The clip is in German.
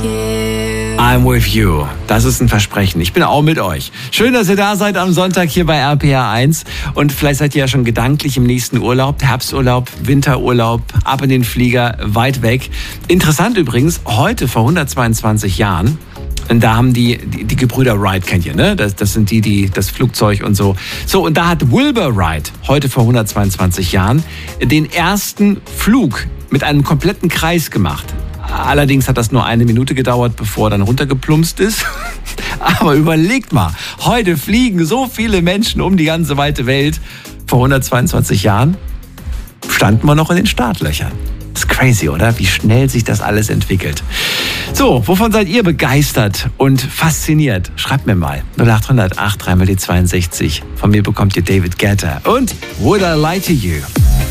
I'm with you. Das ist ein Versprechen. Ich bin auch mit euch. Schön, dass ihr da seid am Sonntag hier bei RPR 1. Und vielleicht seid ihr ja schon gedanklich im nächsten Urlaub. Herbsturlaub, Winterurlaub, ab in den Flieger, weit weg. Interessant übrigens, heute vor 122 Jahren, da haben die Gebrüder Wright, kennt ihr, ne? Das sind die das Flugzeug und so. So, und da hat Wilbur Wright heute vor 122 Jahren den ersten Flug mit einem kompletten Kreis gemacht. Allerdings hat das nur 1 Minute gedauert, bevor er dann runtergeplumpst ist. Aber überlegt mal, heute fliegen so viele Menschen um die ganze weite Welt. Vor 122 Jahren standen wir noch in den Startlöchern. Das ist crazy, oder? Wie schnell sich das alles entwickelt. So, wovon seid ihr begeistert und fasziniert? Schreibt mir mal. 0800 83 die 62. Von mir bekommt ihr David Guetta und Would I Lie to You?